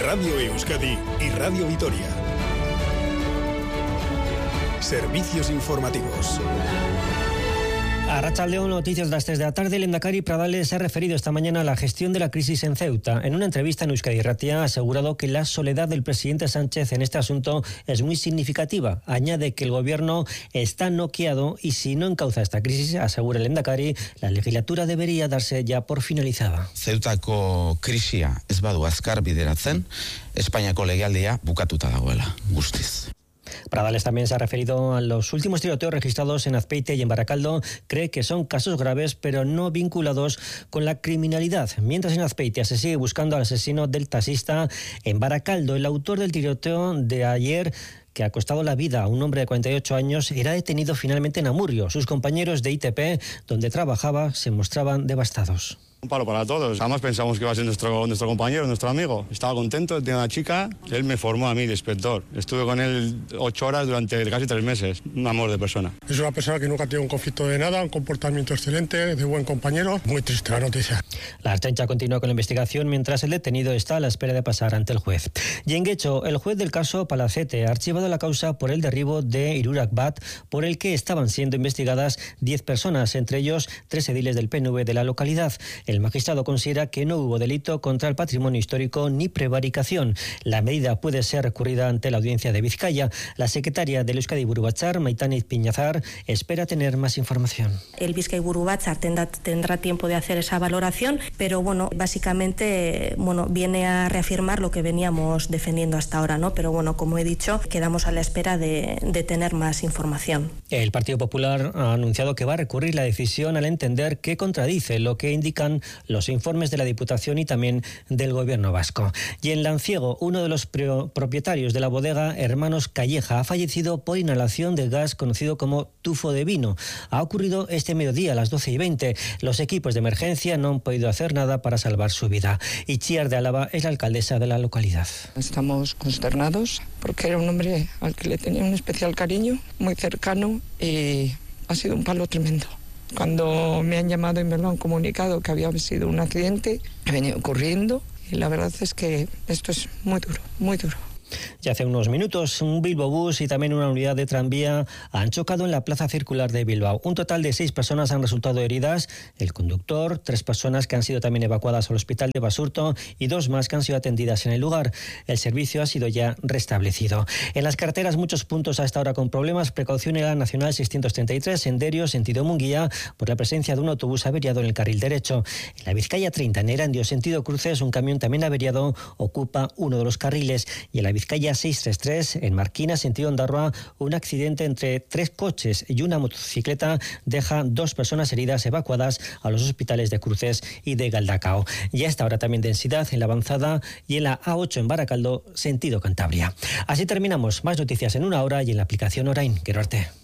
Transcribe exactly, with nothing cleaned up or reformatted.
Radio Euskadi y Radio Vitoria. Servicios informativos. A Arratsaldeon, noticias de las tres de la tarde. El Lehendakari Pradales se ha referido esta mañana a la gestión de la crisis en Ceuta. En una entrevista en Euskadi Irratia ha asegurado que la soledad del presidente Sánchez en este asunto es muy significativa. Añade que el gobierno está noqueado y si no encauza esta crisis, asegura el Lehendakari, la legislatura debería darse ya por finalizada. Ceutako krisia ez badu azkar bideratzen, Espainiako legealdia bukatuta dagoela, guztiz. Pradales también se ha referido a los últimos tiroteos registrados en Azpeitia y en Baracaldo. Cree que son casos graves, pero no vinculados con la criminalidad. Mientras en Azpeitia se sigue buscando al asesino del taxista, en Baracaldo, el autor del tiroteo de ayer, que ha costado la vida a un hombre de cuarenta y ocho años, era detenido finalmente en Amurrio. Sus compañeros de I T P, donde trabajaba, se mostraban devastados. Un palo para todos. Jamás pensamos que iba a ser nuestro, nuestro compañero, nuestro amigo. Estaba contento, tenía una chica. Él me formó a mí de inspector. Estuve con él ocho horas durante casi tres meses. Un amor de persona. Es una persona que nunca tiene un conflicto de nada, un comportamiento excelente, de buen compañero. Muy triste la noticia. La Ertzaintza continúa con la investigación mientras el detenido está a la espera de pasar ante el juez. Y en Guecho, el juez del caso Palacete ha archivado la causa por el derribo de Irurak Bat, por el que estaban siendo investigadas diez personas, entre ellos tres ediles del P N V de la localidad. El magistrado considera que no hubo delito contra el patrimonio histórico ni prevaricación. La medida puede ser recurrida ante la audiencia de Vizcaya. La secretaria del Euskadi Buru Batzar, Maitane Piñazar, espera tener más información. El Bizkai Buru Batzar tendrá, tendrá tiempo de hacer esa valoración, pero bueno, básicamente bueno, viene a reafirmar lo que veníamos defendiendo hasta ahora, ¿no? Pero bueno, como he dicho, quedamos a la espera de, de tener más información. El Partido Popular ha anunciado que va a recurrir la decisión al entender que contradice lo que indican los informes de la Diputación y también del Gobierno vasco. Y en Lanciego, uno de los propietarios de la bodega Hermanos Calleja ha fallecido por inhalación de gas conocido como tufo de vino. Ha ocurrido este mediodía a las doce y veinte. Los equipos de emergencia no han podido hacer nada para salvar su vida. Itziar de Álava es la alcaldesa de la localidad. Estamos consternados porque era un hombre al que le tenía un especial cariño, muy cercano, y ha sido un palo tremendo. Cuando me han llamado y me lo han comunicado que había sido un accidente, he venido corriendo y la verdad es que esto es muy duro, muy duro. Ya hace unos minutos, un Bilbao Bus y también una unidad de tranvía han chocado en la plaza circular de Bilbao. Un total de seis personas han resultado heridas. El conductor, tres personas que han sido también evacuadas al hospital de Basurto y dos más que han sido atendidas en el lugar. El servicio ha sido ya restablecido. En las carreteras, muchos puntos a esta hora con problemas. Precaución en la Nacional seiscientos treinta y tres, en Derio, sentido Munguía, por la presencia de un autobús averiado en el carril derecho. En la Vizcaya treinta, en Erandio, sentido Cruces, un camión también averiado ocupa uno de los carriles. Y en la Vizcaya seiscientos treinta y tres, en Marquina, sentido Ondarroa, un accidente entre tres coches y una motocicleta deja dos personas heridas evacuadas a los hospitales de Cruces y de Galdacao. Y a esta hora también densidad en la avanzada y en la A ocho en Baracaldo, sentido Cantabria. Así terminamos. Más noticias en una hora y en la aplicación Orain. Quiero arte.